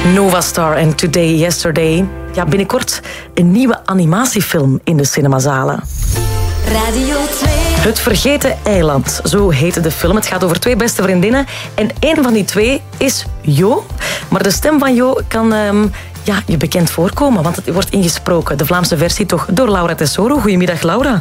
Nova Star en Today Yesterday. Ja, binnenkort een nieuwe animatiefilm in de cinemazalen. Radio 2. Het Vergeten Eiland, zo heette de film. Het gaat over twee beste vriendinnen. En één van die twee is Jo. Maar de stem van Jo kan je bekend voorkomen, want het wordt ingesproken. De Vlaamse versie toch door Laura Tesoro. Goedemiddag, Laura.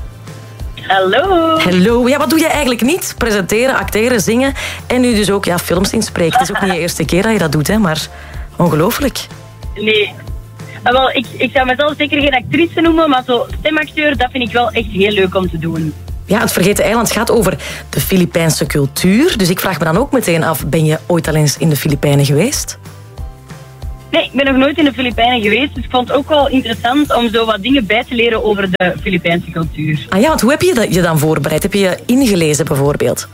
Hallo. Hallo. Ja, wat doe je eigenlijk niet? Presenteren, acteren, zingen en nu dus ook films inspreken. Het is ook niet de eerste keer dat je dat doet, hè, maar ongelooflijk. Nee. Wel, ik zou mezelf zeker geen actrice noemen, maar zo stemacteur, dat vind ik wel echt heel leuk om te doen. Ja, Het Vergeten Eiland gaat over de Filipijnse cultuur. Dus ik vraag me dan ook meteen af, ben je ooit al eens in de Filipijnen geweest? Nee, ik ben nog nooit in de Filipijnen geweest, dus ik vond het ook wel interessant om zo wat dingen bij te leren over de Filipijnse cultuur. Ah ja, want hoe heb je je dan voorbereid? Heb je je ingelezen bijvoorbeeld?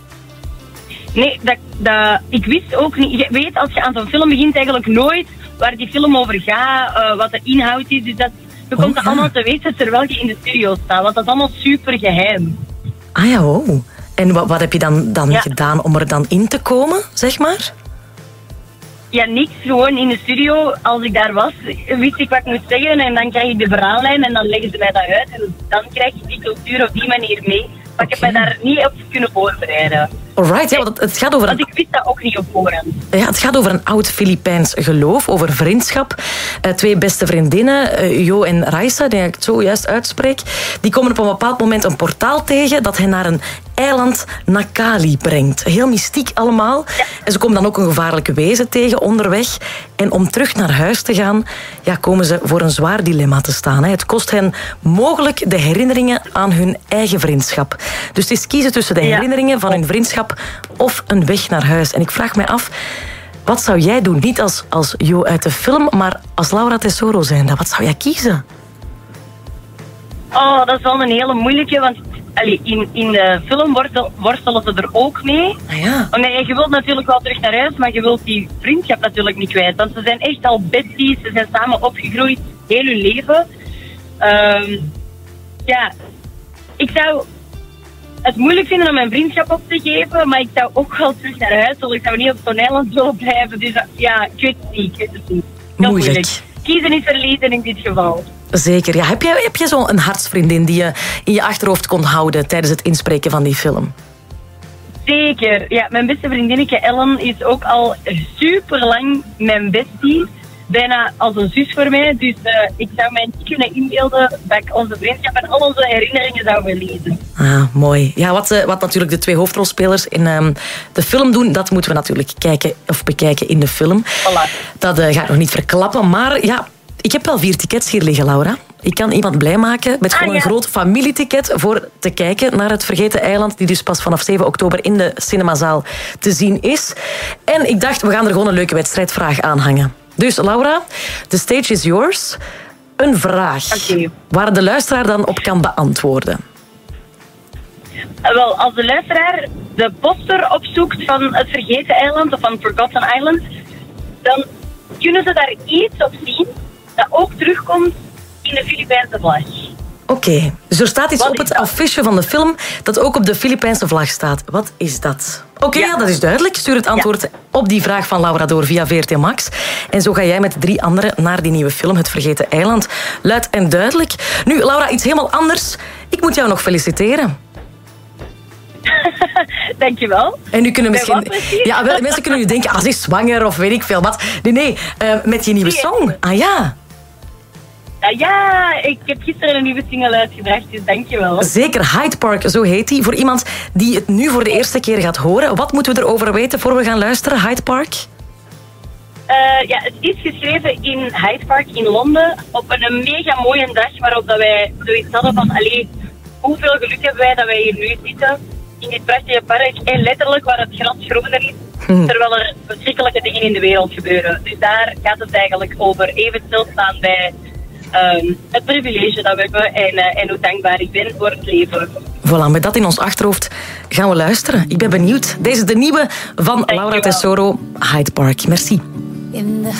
Nee, ik wist ook niet. Je weet, als je aan zo'n film begint, eigenlijk nooit waar die film over gaat, wat de inhoud is. Dus je komt dat allemaal te weten terwijl je in de studio staat, want dat is allemaal super geheim. Ah ja, oh. En wat heb je dan gedaan om er dan in te komen, zeg maar? Ja, niks. Gewoon in de studio. Als ik daar was, wist ik wat ik moest zeggen en dan krijg ik de verhaallijn en dan leggen ze mij dat uit en dan krijg je die cultuur op die manier mee. Maar ik heb mij daar niet op kunnen voorbereiden. Alright, ja, want het gaat over... Want ik wist dat ook niet op voorhand. Ja, het gaat over een oud Filipijns geloof, over vriendschap. Twee beste vriendinnen, Jo en Raisa, die ik het zo juist uitspreek, die komen op een bepaald moment een portaal tegen dat hen naar een eiland Nakali brengt. Heel mystiek allemaal. Ja. En ze komen dan ook een gevaarlijke wezen tegen onderweg. En om terug naar huis te gaan, komen ze voor een zwaar dilemma te staan. Het kost hen mogelijk de herinneringen aan hun eigen vriendschap. Dus het is kiezen tussen de herinneringen van hun vriendschap of een weg naar huis. En ik vraag mij af, wat zou jij doen? Niet als Jo uit de film, maar als Laura Tesoro zijnde. Wat zou jij kiezen? Oh, dat is wel een hele moeilijke, want in de film worstelen ze er ook mee. Ah, ja. Je wilt natuurlijk wel terug naar huis, maar je wilt die vriendschap natuurlijk niet kwijt. Want ze zijn echt al besties, ze zijn samen opgegroeid heel hun leven. Ik zou het moeilijk vinden om mijn vriendschap op te geven, maar ik zou ook wel terug naar huis willen. Ik zou niet op zo'n eiland willen blijven. Dus ik weet het niet. Heel moeilijk. Kiezen is verliezen in dit geval. Zeker. Ja. Heb je zo'n hartsvriendin die je in je achterhoofd kon houden tijdens het inspreken van die film? Zeker. Ja, mijn beste vriendinnetje Ellen is ook al super lang mijn bestie. Bijna als een zus voor mij. Dus ik zou mij niet kunnen inbeelden dat ik onze vriendschap en al onze herinneringen zou verliezen. Ah, mooi. Ja, wat natuurlijk de twee hoofdrolspelers in de film doen, dat moeten we natuurlijk bekijken in de film. Voilà. Dat ga ik nog niet verklappen. Maar ja, ik heb wel 4 tickets hier liggen, Laura. Ik kan iemand blij maken met gewoon een groot familieticket voor te kijken naar Het Vergeten Eiland, die dus pas vanaf 7 oktober in de cinemazaal te zien is. En ik dacht, we gaan er gewoon een leuke wedstrijdvraag aan hangen. Dus Laura, the stage is yours. Een vraag waar de luisteraar dan op kan beantwoorden. Wel, als de luisteraar de poster opzoekt van Het Vergeten Eiland of van Forgotten Island, dan kunnen ze daar iets op zien dat ook terugkomt in de Filipijnse vlag. Oké, dus er staat iets op het affiche van de film dat ook op de Filipijnse vlag staat. Wat is dat? Oké, dat is duidelijk. Stuur het antwoord op die vraag van Laura door via VRT Max. En zo ga jij met 3 anderen naar die nieuwe film, Het Vergeten Eiland. Luid en duidelijk. Nu, Laura, iets helemaal anders. Ik moet jou nog feliciteren. Dankjewel. En nu kunnen misschien... Ja, mensen kunnen nu denken, ze is zwanger of weet ik veel wat. Nee, met je nieuwe song. Ah ja. Ja, ik heb gisteren een nieuwe single uitgebracht, dus dankjewel. Zeker, Hyde Park, zo heet die. Voor iemand die het nu voor de eerste keer gaat horen. Wat moeten we erover weten voor we gaan luisteren, Hyde Park? Het is geschreven in Hyde Park in Londen op een mega mooie dag waarop dat wij zoiets hadden van, hoeveel geluk hebben wij dat wij hier nu zitten in dit prachtige park en letterlijk waar het gras groener is, terwijl er verschrikkelijke dingen in de wereld gebeuren. Dus daar gaat het eigenlijk over even stilstaan bij het privilege dat we hebben en hoe dankbaar ik ben voor het leven. Voilà, met dat in ons achterhoofd gaan we luisteren. Ik ben benieuwd. Deze is de nieuwe van Laura Tesoro, Hyde Park. Merci.